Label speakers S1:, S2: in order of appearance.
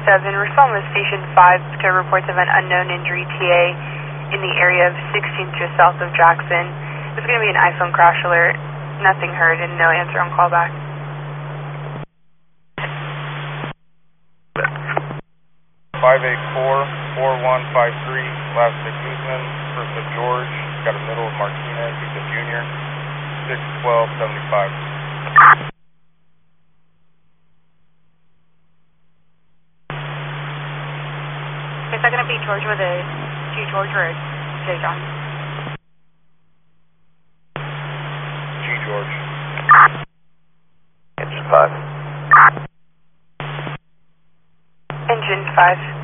S1: respond with Station 5 to reports of an unknown injury TA in the area of 16th just south of Jackson. It's going to be an iPhone crash alert. Nothing heard and no answer on callback.
S2: 584-4153, last to Guzman, first of George, got a middle of Martinez, he's a junior, 61275.
S1: Is that going to be George with a G George or a J John?
S2: G George.
S3: Engine 5.
S1: Engine 5.